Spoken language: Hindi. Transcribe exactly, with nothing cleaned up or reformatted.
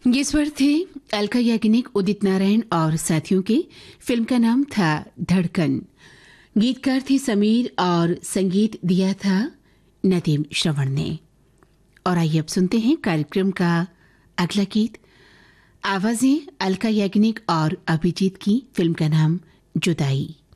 ये स्वर थे अलका याग्निक, उदित नारायण और साथियों के। फिल्म का नाम था धड़कन। गीतकार थे समीर और संगीत दिया था नदीम श्रवण ने। और आइए अब सुनते हैं कार्यक्रम का अगला गीत। आवाजें अलका याग्निक और अभिजीत की। फिल्म का नाम जुदाई।